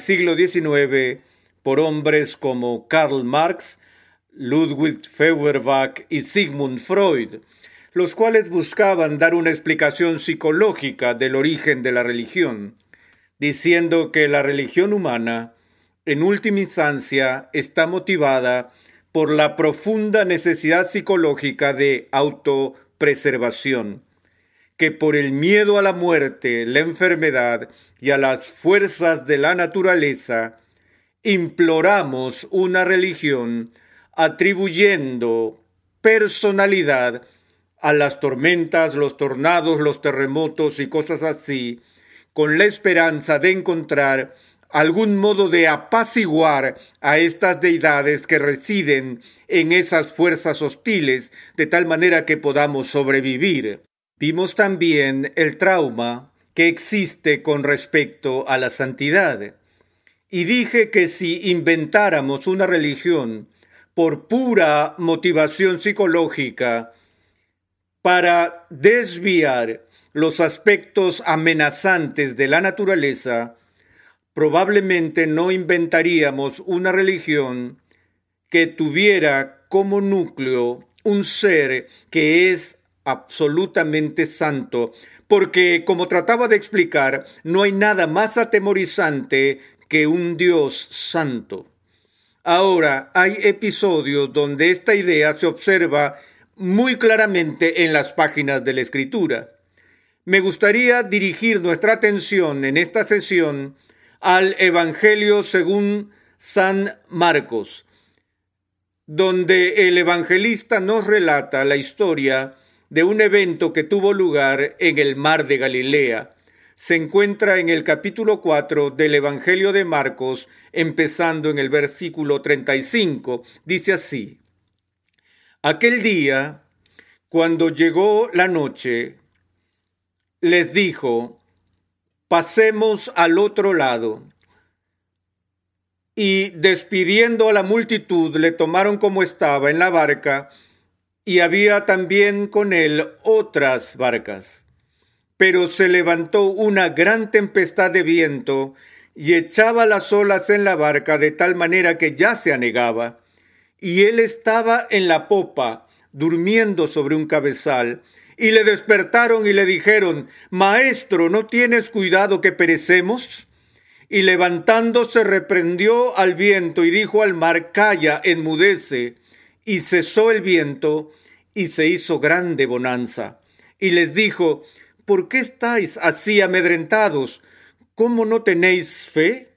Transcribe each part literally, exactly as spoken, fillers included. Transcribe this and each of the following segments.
siglo diecinueve por hombres como Karl Marx, Ludwig Feuerbach y Sigmund Freud, los cuales buscaban dar una explicación psicológica del origen de la religión, diciendo que la religión humana, en última instancia, está motivada por la profunda necesidad psicológica de autopreservación, que por el miedo a la muerte, la enfermedad y a las fuerzas de la naturaleza, imploramos una religión atribuyendo personalidad a las tormentas, los tornados, los terremotos y cosas así, con la esperanza de encontrar algún modo de apaciguar a estas deidades que residen en esas fuerzas hostiles, de tal manera que podamos sobrevivir. Vimos también el trauma que existe con respecto a la santidad. Y dije que si inventáramos una religión por pura motivación psicológica para desviar los aspectos amenazantes de la naturaleza, probablemente no inventaríamos una religión que tuviera como núcleo un ser que es absolutamente santo, porque, como trataba de explicar, no hay nada más atemorizante que un Dios santo. Ahora, hay episodios donde esta idea se observa muy claramente en las páginas de la Escritura. Me gustaría dirigir nuestra atención en esta sesión al Evangelio según San Marcos, donde el evangelista nos relata la historia de un evento que tuvo lugar en el mar de Galilea. Se encuentra en el capítulo cuatro del Evangelio de Marcos, empezando en el versículo treinta y cinco. Dice así: Aquel día, cuando llegó la noche, les dijo: pasemos al otro lado. Y despidiendo a la multitud, le tomaron como estaba en la barca, y había también con él otras barcas. Pero se levantó una gran tempestad de viento, y echaba las olas en la barca de tal manera que ya se anegaba. Y él estaba en la popa, durmiendo sobre un cabezal, y le despertaron y le dijeron: Maestro, ¿no tienes cuidado que perecemos? Y levantándose reprendió al viento y dijo al mar: Calla, enmudece. Y cesó el viento y se hizo grande bonanza. Y les dijo: ¿por qué estáis así amedrentados? ¿Cómo no tenéis fe?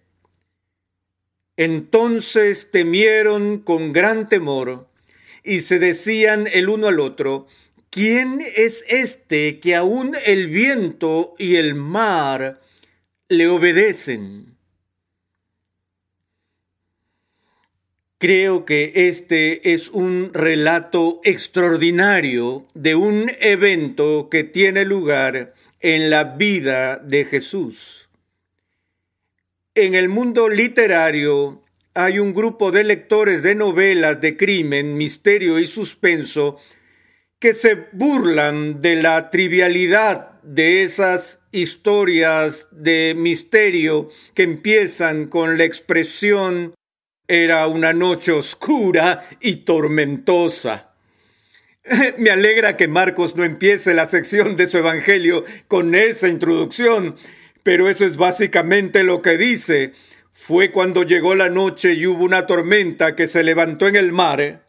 Entonces temieron con gran temor y se decían el uno al otro: ¿quién es este que aún el viento y el mar le obedecen? Creo que este es un relato extraordinario de un evento que tiene lugar en la vida de Jesús. En el mundo literario hay un grupo de lectores de novelas de crimen, misterio y suspenso que se burlan de la trivialidad de esas historias de misterio que empiezan con la expresión: era una noche oscura y tormentosa. Me alegra que Marcos no empiece la sección de su evangelio con esa introducción, pero eso es básicamente lo que dice. Fue cuando llegó la noche y hubo una tormenta que se levantó en el mar.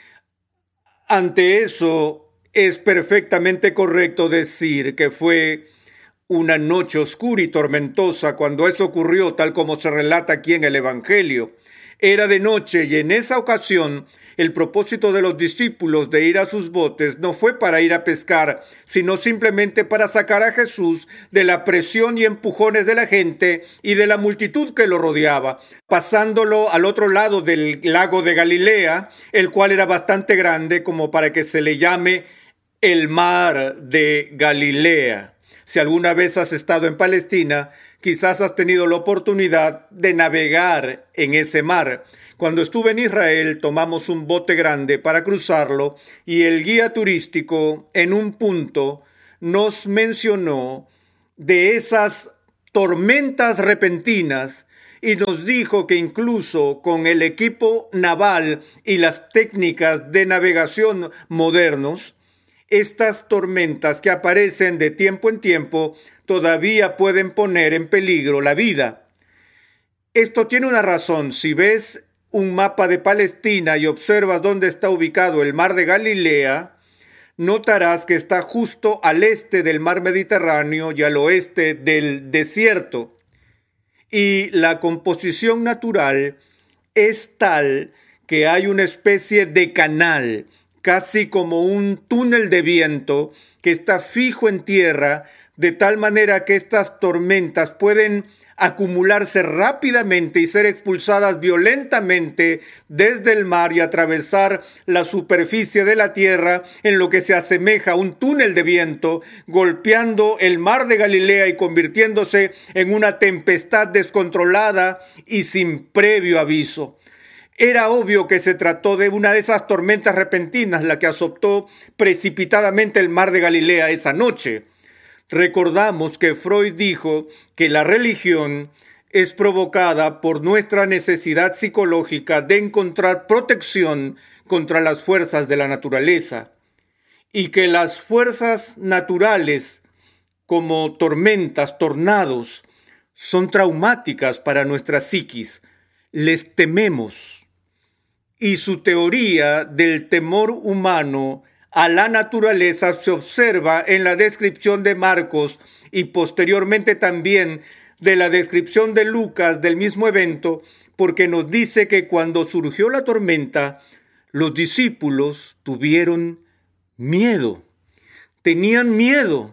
Ante eso, es perfectamente correcto decir que fue una noche oscura y tormentosa cuando eso ocurrió, tal como se relata aquí en el evangelio. Era de noche y en esa ocasión el propósito de los discípulos de ir a sus botes no fue para ir a pescar, sino simplemente para sacar a Jesús de la presión y empujones de la gente y de la multitud que lo rodeaba, pasándolo al otro lado del lago de Galilea, el cual era bastante grande como para que se le llame el mar de Galilea. Si alguna vez has estado en Palestina, quizás has tenido la oportunidad de navegar en ese mar. Cuando estuve en Israel, tomamos un bote grande para cruzarlo y el guía turístico en un punto nos mencionó de esas tormentas repentinas y nos dijo que incluso con el equipo naval y las técnicas de navegación modernos, estas tormentas que aparecen de tiempo en tiempo todavía pueden poner en peligro la vida. Esto tiene una razón. Si ves un mapa de Palestina y observas dónde está ubicado el mar de Galilea, notarás que está justo al este del mar Mediterráneo y al oeste del desierto. Y la composición natural es tal que hay una especie de canal, casi como un túnel de viento que está fijo en tierra, de tal manera que estas tormentas pueden acumularse rápidamente y ser expulsadas violentamente desde el mar y atravesar la superficie de la tierra en lo que se asemeja a un túnel de viento, golpeando el mar de Galilea y convirtiéndose en una tempestad descontrolada y sin previo aviso. Era obvio que se trató de una de esas tormentas repentinas la que azotó precipitadamente el mar de Galilea esa noche. Recordamos que Freud dijo que la religión es provocada por nuestra necesidad psicológica de encontrar protección contra las fuerzas de la naturaleza y que las fuerzas naturales como tormentas, tornados, son traumáticas para nuestra psiquis. Les tememos. Y su teoría del temor humano a la naturaleza se observa en la descripción de Marcos y posteriormente también de la descripción de Lucas del mismo evento, porque nos dice que cuando surgió la tormenta, los discípulos tuvieron miedo, tenían miedo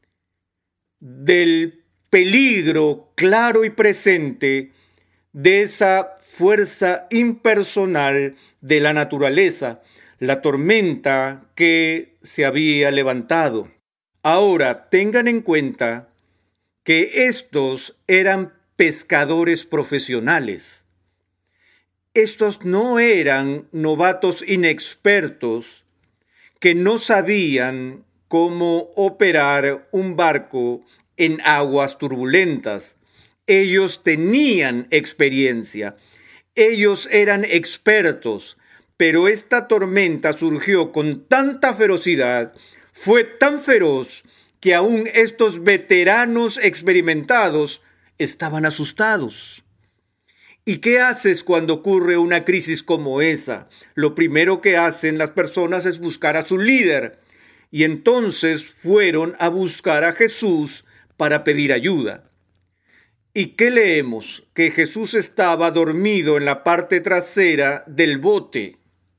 del peligro claro y presente de esa fuerza impersonal de la naturaleza, la tormenta que se había levantado. Ahora, tengan en cuenta que estos eran pescadores profesionales. Estos no eran novatos inexpertos que no sabían cómo operar un barco en aguas turbulentas. Ellos tenían experiencia. Ellos eran expertos. Pero esta tormenta surgió con tanta ferocidad, fue tan feroz, que aún estos veteranos experimentados estaban asustados. ¿Y qué haces cuando ocurre una crisis como esa? Lo primero que hacen las personas es buscar a su líder. Y entonces fueron a buscar a Jesús para pedir ayuda. ¿Y qué leemos? Que Jesús estaba dormido en la parte trasera del bote.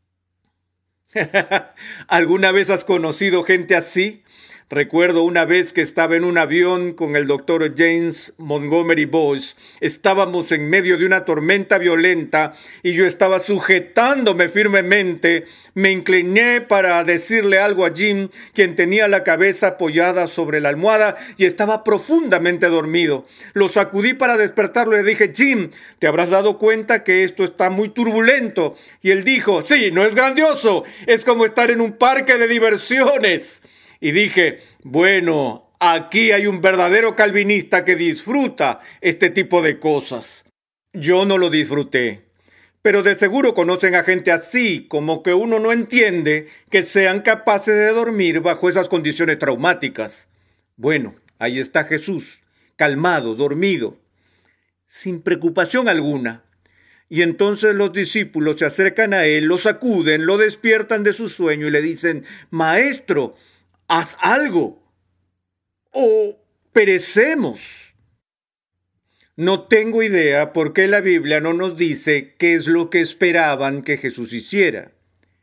¿Alguna vez has conocido gente así? Recuerdo una vez que estaba en un avión con el doctor James Montgomery Boyce. Estábamos en medio de una tormenta violenta y yo estaba sujetándome firmemente. Me incliné para decirle algo a Jim, quien tenía la cabeza apoyada sobre la almohada y estaba profundamente dormido. Lo sacudí para despertarlo y le dije: Jim, ¿te habrás dado cuenta que esto está muy turbulento? Y él dijo: sí, no es grandioso, es como estar en un parque de diversiones. Y dije: bueno, aquí hay un verdadero calvinista que disfruta este tipo de cosas. Yo no lo disfruté, pero de seguro conocen a gente así, como que uno no entiende que sean capaces de dormir bajo esas condiciones traumáticas. Bueno, ahí está Jesús, calmado, dormido, sin preocupación alguna. Y entonces los discípulos se acercan a él, lo sacuden, lo despiertan de su sueño y le dicen: Maestro, haz algo, o perecemos. No tengo idea por qué la Biblia no nos dice qué es lo que esperaban que Jesús hiciera.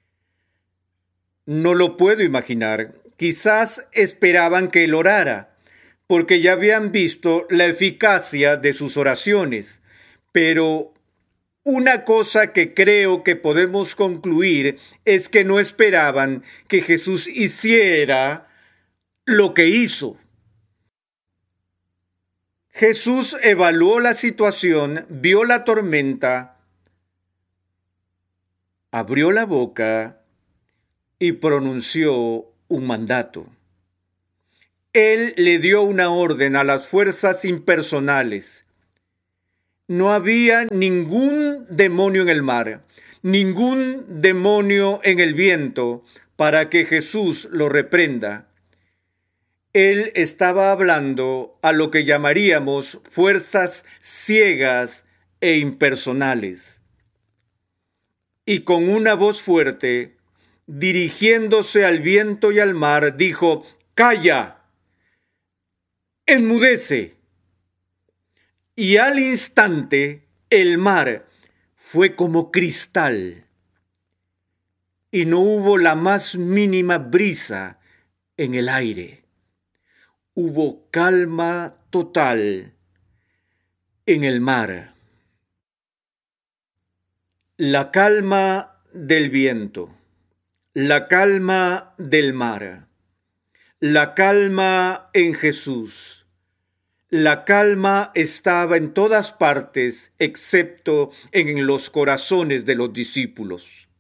No lo puedo imaginar. Quizás esperaban que él orara, porque ya habían visto la eficacia de sus oraciones. Pero una cosa que creo que podemos concluir es que no esperaban que Jesús hiciera lo que hizo. Jesús evaluó la situación, vio la tormenta, abrió la boca y pronunció un mandato. Él le dio una orden a las fuerzas impersonales. No había ningún demonio en el mar, ningún demonio en el viento para que Jesús lo reprenda. Él estaba hablando a lo que llamaríamos fuerzas ciegas e impersonales. Y con una voz fuerte, dirigiéndose al viento y al mar, dijo: «¡Calla! ¡Enmudece!». Y al instante el mar fue como cristal y no hubo la más mínima brisa en el aire. Hubo calma total en el mar. La calma del viento, la calma del mar, la calma en Jesús. La calma estaba en todas partes, excepto en los corazones de los discípulos.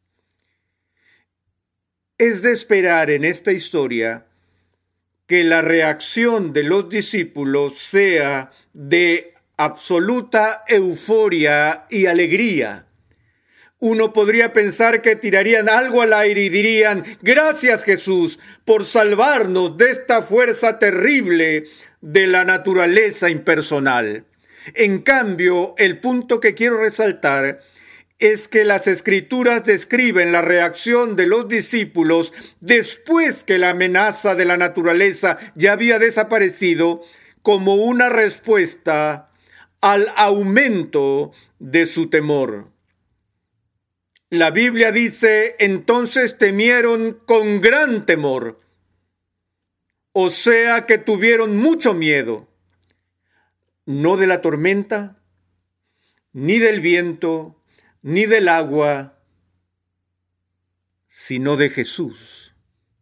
Es de esperar en esta historia que la reacción de los discípulos sea de absoluta euforia y alegría. Uno podría pensar que tirarían algo al aire y dirían: «Gracias, Jesús, por salvarnos de esta fuerza terrible de la naturaleza impersonal». En cambio, el punto que quiero resaltar es que las Escrituras describen la reacción de los discípulos después que la amenaza de la naturaleza ya había desaparecido, como una respuesta al aumento de su temor. La Biblia dice: «Entonces temieron con gran temor». O sea que tuvieron mucho miedo, no de la tormenta, ni del viento, ni del agua, sino de Jesús.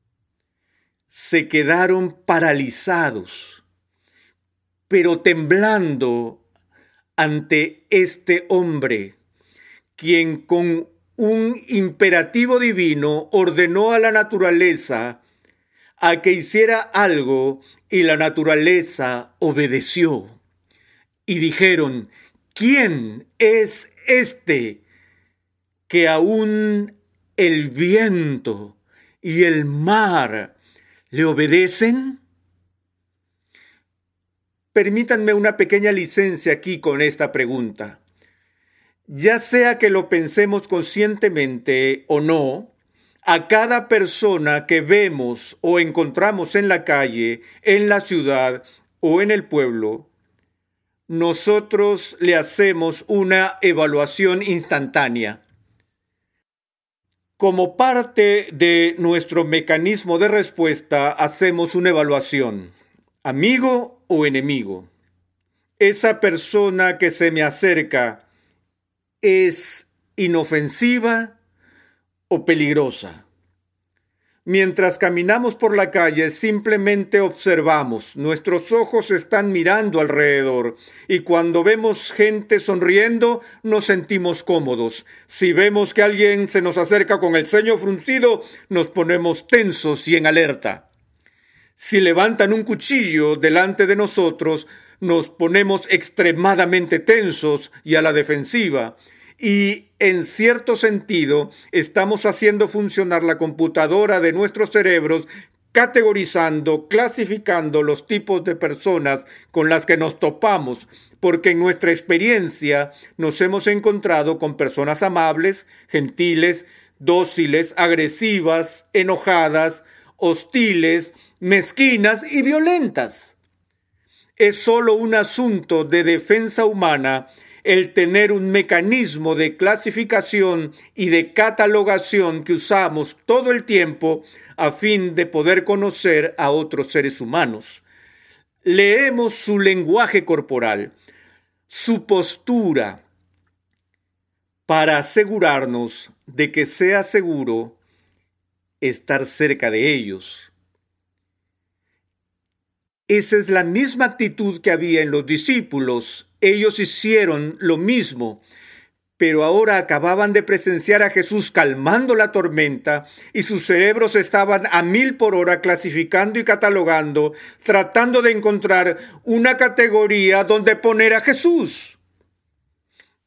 Se quedaron paralizados, pero temblando ante este hombre, quien con un imperativo divino ordenó a la naturaleza a que hiciera algo, y la naturaleza obedeció. Y dijeron: ¿quién es este que aún el viento y el mar le obedecen? Permítanme una pequeña licencia aquí con esta pregunta. Ya sea que lo pensemos conscientemente o no, a cada persona que vemos o encontramos en la calle, en la ciudad o en el pueblo, nosotros le hacemos una evaluación instantánea. Como parte de nuestro mecanismo de respuesta, hacemos una evaluación: amigo o enemigo. Esa persona que se me acerca, ¿es inofensiva o peligrosa? Mientras caminamos por la calle, simplemente observamos. Nuestros ojos están mirando alrededor y cuando vemos gente sonriendo, nos sentimos cómodos. Si vemos que alguien se nos acerca con el ceño fruncido, nos ponemos tensos y en alerta. Si levantan un cuchillo delante de nosotros, nos ponemos extremadamente tensos y a la defensiva. Y en cierto sentido estamos haciendo funcionar la computadora de nuestros cerebros, categorizando, clasificando los tipos de personas con las que nos topamos, porque en nuestra experiencia nos hemos encontrado con personas amables, gentiles, dóciles, agresivas, enojadas, hostiles, mezquinas y violentas. Es solo un asunto de defensa humana el tener un mecanismo de clasificación y de catalogación que usamos todo el tiempo a fin de poder conocer a otros seres humanos. Leemos su lenguaje corporal, su postura, para asegurarnos de que sea seguro estar cerca de ellos. Esa es la misma actitud que había en los discípulos. Ellos hicieron lo mismo, pero ahora acababan de presenciar a Jesús calmando la tormenta y sus cerebros estaban a mil por hora clasificando y catalogando, tratando de encontrar una categoría donde poner a Jesús.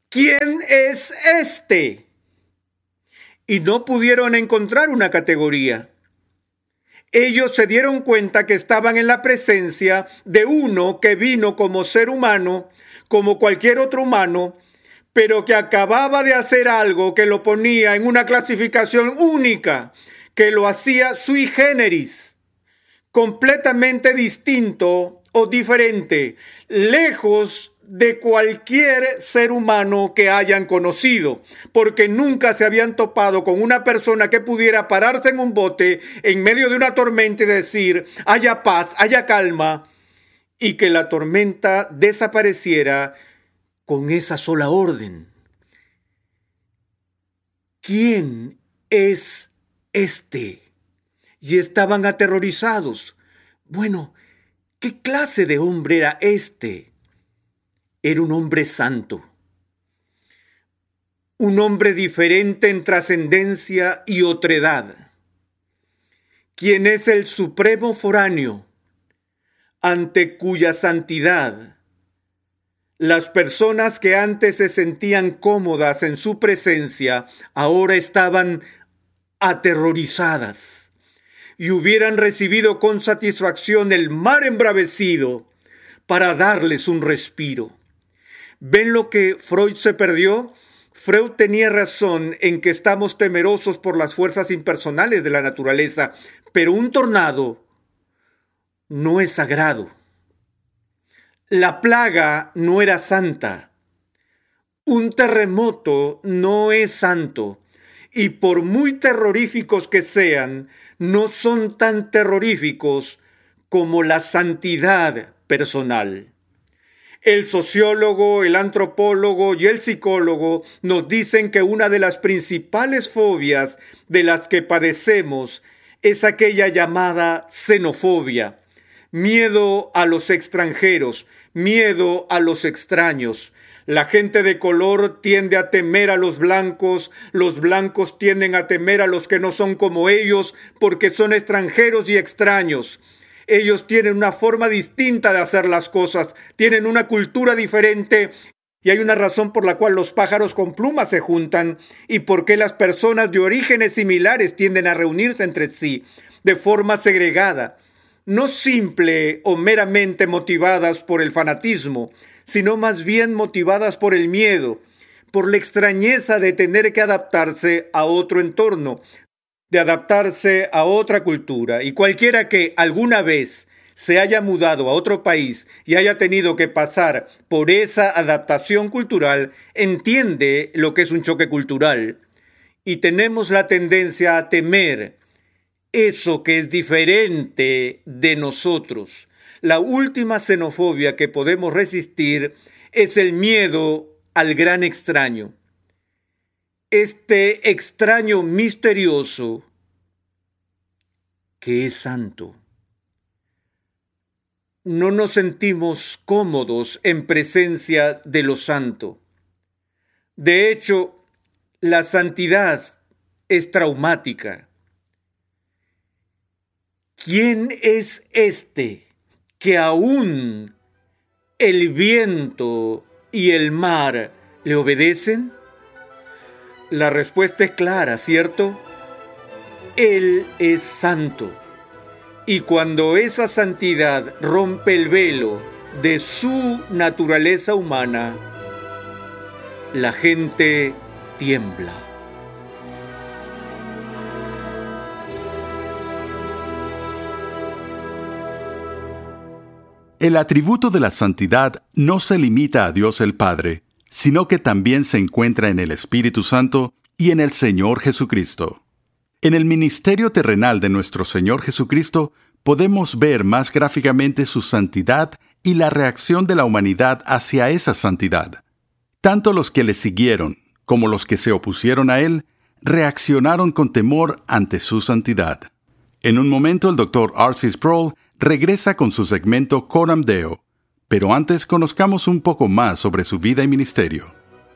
¿quién es este? Y no pudieron encontrar una categoría. Ellos se dieron cuenta que estaban en la presencia de uno que vino como ser humano, como cualquier otro humano, pero que acababa de hacer algo que lo ponía en una clasificación única, que lo hacía sui generis, completamente distinto o diferente, lejos de cualquier ser humano que hayan conocido, porque nunca se habían topado con una persona que pudiera pararse en un bote en medio de una tormenta y decir, haya paz, haya calma, y que la tormenta desapareciera con esa sola orden. ¿Quién es este? Y estaban aterrorizados. Bueno, ¿qué clase de hombre era este? Era un hombre santo. Un hombre diferente en trascendencia y otredad. Quien es el supremo foráneo, ante cuya santidad las personas que antes se sentían cómodas en su presencia, ahora estaban aterrorizadas y hubieran recibido con satisfacción el mar embravecido para darles un respiro. ¿Ven lo que Freud se perdió? Freud tenía razón en que estamos temerosos por las fuerzas impersonales de la naturaleza, pero un tornado no es sagrado. La plaga no era santa. Un terremoto no es santo. Y por muy terroríficos que sean, no son tan terroríficos como la santidad personal. El sociólogo, el antropólogo y el psicólogo nos dicen que una de las principales fobias de las que padecemos es aquella llamada xenofobia. Miedo a los extranjeros, miedo a los extraños. La gente de color tiende a temer a los blancos, los blancos tienden a temer a los que no son como ellos porque son extranjeros y extraños. Ellos tienen una forma distinta de hacer las cosas, tienen una cultura diferente y hay una razón por la cual los pájaros con plumas se juntan y por qué las personas de orígenes similares tienden a reunirse entre sí de forma segregada. No simple o meramente motivadas por el fanatismo, sino más bien motivadas por el miedo, por la extrañeza de tener que adaptarse a otro entorno, de adaptarse a otra cultura. Y cualquiera que alguna vez se haya mudado a otro país y haya tenido que pasar por esa adaptación cultural, entiende lo que es un choque cultural. Y tenemos la tendencia a temer eso que es diferente de nosotros. La última xenofobia que podemos resistir es el miedo al gran extraño. Este extraño misterioso que es santo. No nos sentimos cómodos en presencia de lo santo. De hecho, la santidad es traumática. ¿Quién es este que aún el viento y el mar le obedecen? La respuesta es clara, ¿cierto? Él es santo. Y cuando esa santidad rompe el velo de su naturaleza humana, la gente tiembla. El atributo de la santidad no se limita a Dios el Padre, sino que también se encuentra en el Espíritu Santo y en el Señor Jesucristo. En el ministerio terrenal de nuestro Señor Jesucristo podemos ver más gráficamente su santidad y la reacción de la humanidad hacia esa santidad. Tanto los que le siguieron como los que se opusieron a él reaccionaron con temor ante su santidad. En un momento el doctor R C Sproul regresa con su segmento Coram Deo, pero antes conozcamos un poco más sobre su vida y ministerio.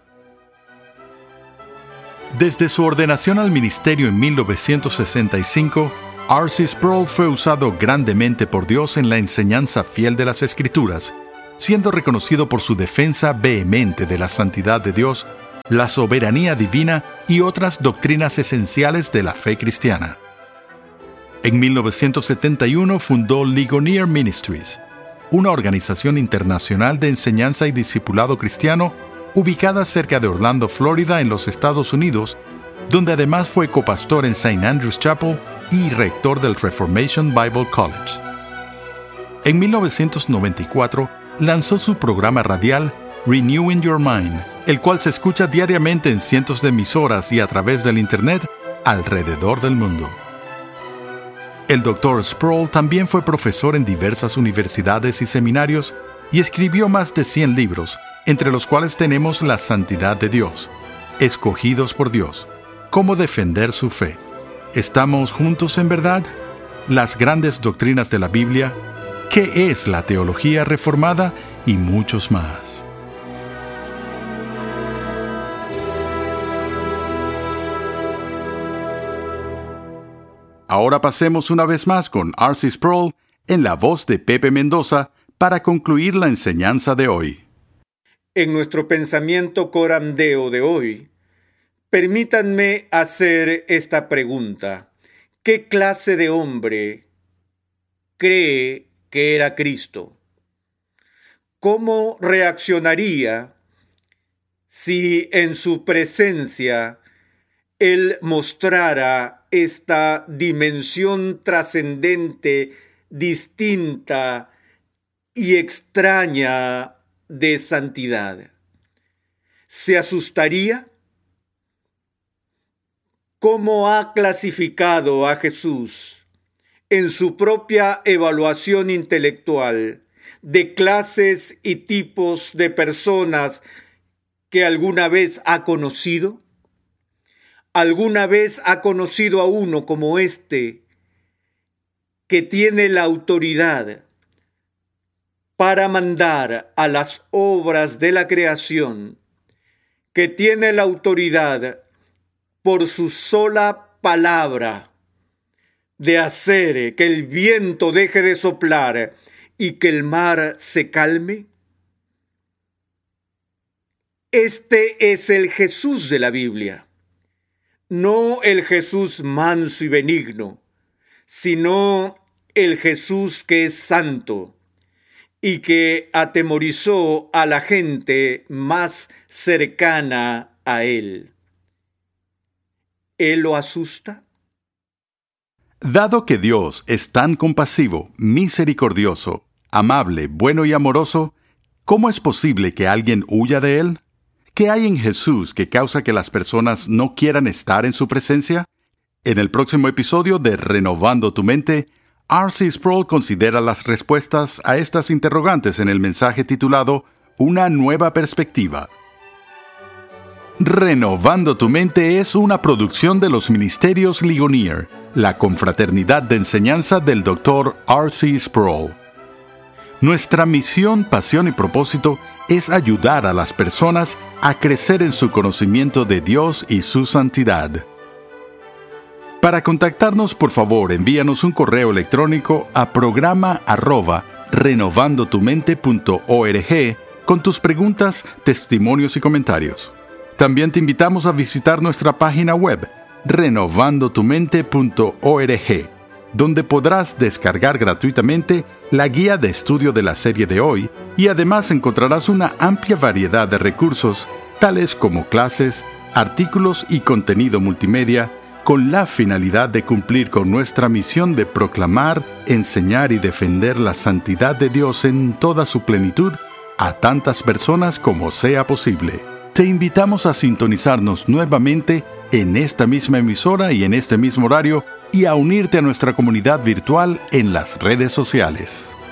Desde su ordenación al ministerio en mil novecientos sesenta y cinco, R C Sproul fue usado grandemente por Dios en la enseñanza fiel de las Escrituras siendo reconocido por su defensa vehemente de la santidad de Dios, la soberanía divina y otras doctrinas esenciales de la fe cristiana. En mil novecientos setenta y uno fundó Ligonier Ministries, una organización internacional de enseñanza y discipulado cristiano ubicada cerca de Orlando, Florida, en los Estados Unidos, donde además fue copastor en Saint Andrew's Chapel y rector del Reformation Bible College. En mil novecientos noventa y cuatro lanzó su programa radial Renewing Your Mind, el cual se escucha diariamente en cientos de emisoras y a través del Internet alrededor del mundo. El doctor Sproul también fue profesor en diversas universidades y seminarios y escribió más de cien libros, entre los cuales tenemos La Santidad de Dios, Escogidos por Dios, Cómo defender su fe, ¿Estamos juntos en verdad?, Las grandes doctrinas de la Biblia, ¿Qué es la teología reformada?, y muchos más. Ahora pasemos una vez más con R C Sproul en la voz de Pepe Mendoza para concluir la enseñanza de hoy. En nuestro pensamiento coram deo de hoy, permítanme hacer esta pregunta. ¿Qué clase de hombre cree que era Cristo? ¿Cómo reaccionaría si en su presencia Él mostrara esta dimensión trascendente, distinta y extraña de santidad? ¿Se asustaría? ¿Cómo ha clasificado a Jesús en su propia evaluación intelectual de clases y tipos de personas que alguna vez ha conocido? ¿Alguna vez ha conocido a uno como este, que tiene la autoridad para mandar a las obras de la creación, que tiene la autoridad por su sola palabra de hacer que el viento deje de soplar y que el mar se calme? Este es el Jesús de la Biblia. No el Jesús manso y benigno, sino el Jesús que es santo y que atemorizó a la gente más cercana a Él. ¿Él lo asusta? Dado que Dios es tan compasivo, misericordioso, amable, bueno y amoroso, ¿cómo es posible que alguien huya de Él? ¿Qué hay en Jesús que causa que las personas no quieran estar en su presencia? En el próximo episodio de Renovando tu Mente, R C Sproul considera las respuestas a estas interrogantes en el mensaje titulado Una nueva perspectiva. Renovando tu Mente es una producción de los Ministerios Ligonier, la confraternidad de enseñanza del doctor R C Sproul. Nuestra misión, pasión y propósito es ayudar a las personas a crecer en su conocimiento de Dios y su santidad. Para contactarnos, por favor, envíanos un correo electrónico a programa arroba renovandotumente punto org con tus preguntas, testimonios y comentarios. También te invitamos a visitar nuestra página web renovandotumente punto org, donde podrás descargar gratuitamente la guía de estudio de la serie de hoy y además encontrarás una amplia variedad de recursos, tales como clases, artículos y contenido multimedia, con la finalidad de cumplir con nuestra misión de proclamar, enseñar y defender la santidad de Dios en toda su plenitud a tantas personas como sea posible. Te invitamos a sintonizarnos nuevamente en esta misma emisora y en este mismo horario y a unirte a nuestra comunidad virtual en las redes sociales.